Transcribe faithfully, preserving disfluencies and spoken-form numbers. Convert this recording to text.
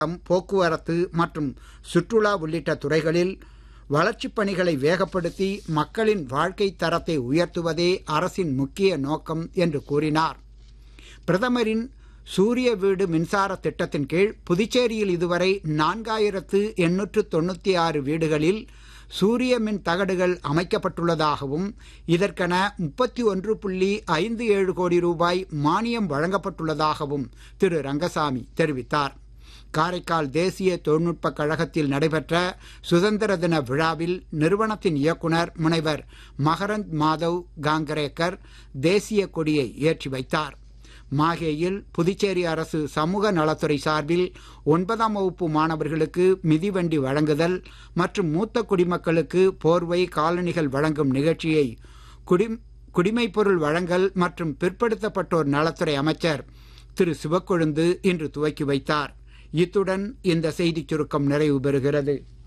போக்குவரத்து மற்றும் சுற்றுலா உள்ளிட்ட துறைகளில் வளர்ச்சிப் பணிகளை வேகப்படுத்தி மக்களின் வாழ்க்கை தரத்தை உயர்த்துவதே அரசின் முக்கிய நோக்கம் என்று கூறினார். பிரதமரின் சூரிய வீடு மின்சார திட்டத்தின் கீழ் புதுச்சேரியில் இதுவரை நான்காயிரத்து எண்ணூற்று தொண்ணூற்றி ஆறு வீடுகளில் சூரிய மின் தகடுகள் அமைக்கப்பட்டுள்ளதாகவும் இதற்கென முப்பத்தி ஒன்று புள்ளி ஐந்து ஏழு கோடி ரூபாய் மானியம் வழங்கப்பட்டுள்ளதாகவும் திரு ரங்கசாமி தெரிவித்தார். காரைக்கால் தேசிய தொழில்நுட்ப கழகத்தில் நடைபெற்ற சுதந்திர தின விழாவில் நிறுவனத்தின் இயக்குனர் முனைவர் மகரந்த் மாதவ் காங்கரேக்கர் தேசிய கொடியை ஏற்றி வைத்தார். மாஹேயில் புதுச்சேரி அரசு சமூக நலத்துறை சார்பில் ஒன்பதாம் வகுப்பு மாணவர்களுக்கு மிதிவண்டி வழங்குதல் மற்றும் மூத்த குடிமக்களுக்கு போர்வை காலணிகள் வழங்கும் நிகழ்ச்சியை குடி குடிமைப்பொருள் வழங்கல் மற்றும் பிற்படுத்தப்பட்டோர் நலத்துறை அமைச்சர் திரு சிவக்கொழுந்து இன்று துவக்கி வைத்தார். இத்துடன் இந்த செய்திச் சுருக்கம் நிறைவு பெறுகிறது.